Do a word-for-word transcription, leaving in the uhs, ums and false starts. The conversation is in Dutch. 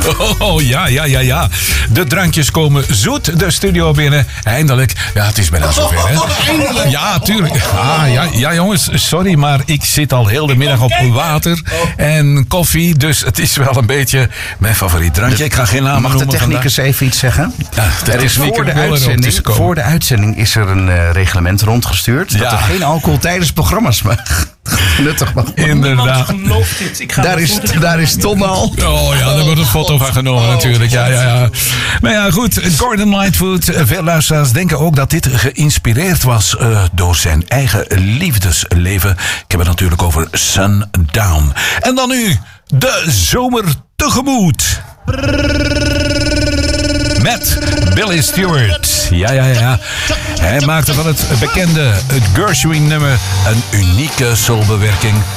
Oh, ja, ja, ja, ja. De drankjes komen zoet de studio binnen. Eindelijk. Ja, het is bijna zover, hè? Eindelijk. Ja, tuurlijk. Ah, ja, ja, jongens, sorry, maar ik zit al heel de middag op water en koffie. Dus het is wel een beetje mijn favoriet drankje. Ik ga geen naam Mag de noemen technicus vandaag. even iets zeggen? Ja, de er is technicus voor de, wil erop uitzending, tussen komen. voor de uitzending is er een uh, reglement rondgestuurd. Ja. Dat er geen alcohol tijdens programma's mag. Nuttig mag. Inderdaad. Geloof dit. Ik ga Daar is, daar is Ton al. Oh ja, daar wordt een foto van genomen natuurlijk. Ja, ja, ja. Maar ja, goed. Gordon Lightfoot. Veel luisteraars denken ook dat dit geïnspireerd was uh, door zijn eigen liefdesleven. Ik heb het natuurlijk over Sundown. En dan nu de zomer tegemoet. Met Billy Stewart. Ja, ja, ja. Hij maakte van het bekende Gershwin-nummer een unieke soulbewerking.